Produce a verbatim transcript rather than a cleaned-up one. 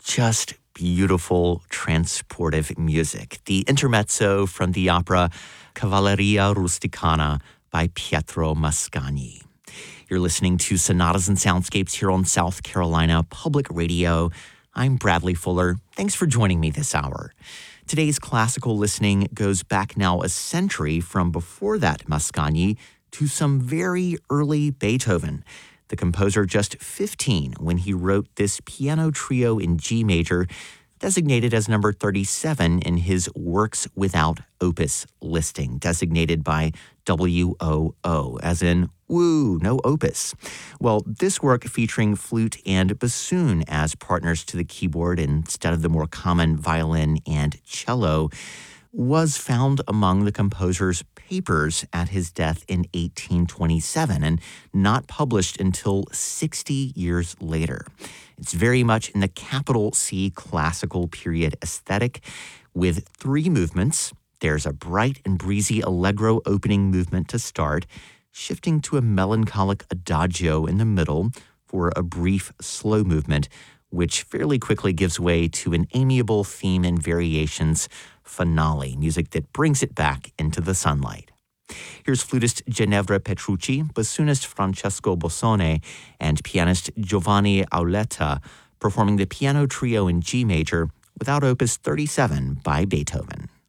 just beautiful, transportive music. The intermezzo from the opera Cavalleria Rusticana by Pietro Mascagni. You're listening to Sonatas and Soundscapes here on South Carolina Public Radio. I'm Bradley Fuller. Thanks for joining me this hour. Today's classical listening goes back now a century from before that Mascagni to some very early Beethoven. The composer just fifteen when he wrote this piano trio in G major, designated as number thirty-seven in his Works Without Opus listing, designated by W O O, as in, woo, no opus. Well, this work featuring flute and bassoon as partners to the keyboard instead of the more common violin and cello was found among the composer's papers at his death in eighteen twenty-seven and not published until sixty years later. It's very much in the capital C classical period aesthetic with three movements. There's a bright and breezy allegro opening movement to start, shifting to a melancholic adagio in the middle for a brief slow movement, which fairly quickly gives way to an amiable theme and variations finale, music that brings it back into the sunlight. Here's flutist Ginevra Petrucci, bassoonist Francesco Bossone, and pianist Giovanni Auletta performing the piano trio in G major without Opus thirty-seven by Beethoven.